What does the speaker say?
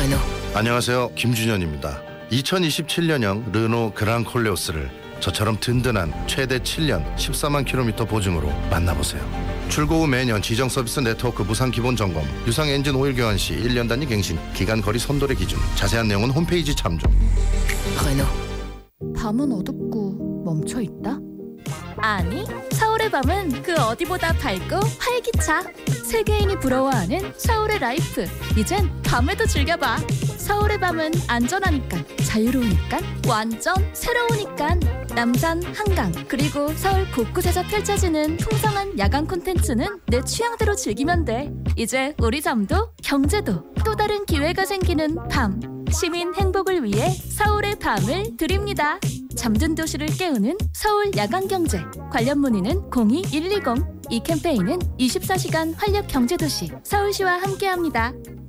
안녕하세요, 김준현입니다. 2027년형 르노 그랑 콜레오스를 저처럼 든든한 최대 7년 14만 킬로미터 보증으로 만나보세요. 출고 후 매년 지정 서비스 네트워크 무상 기본 점검, 유상 엔진 오일 교환 시 1년 단위 갱신, 기간 거리 선도의 기준, 자세한 내용은 홈페이지 참조. 밤은 어둡고 멈춰있다? 아니, 서울의 밤은 그 어디보다 밝고 활기차. 세계인이 부러워하는 서울의 라이프. 이젠 밤에도 즐겨봐. 서울의 밤은 안전하니까, 자유로우니까, 완전 새로우니까. 남산, 한강, 그리고 서울 곳곳에서 펼쳐지는 풍성한 야간 콘텐츠는 내 취향대로 즐기면 돼. 이제 우리 잠도 경제도 또 다른 기회가 생기는 밤. 시민 행복을 위해 서울의 밤을 드립니다. 잠든 도시를 깨우는 서울 야간경제. 관련 문의는 02-120. 이 캠페인은 24시간 활력 경제도시 서울시와 함께합니다.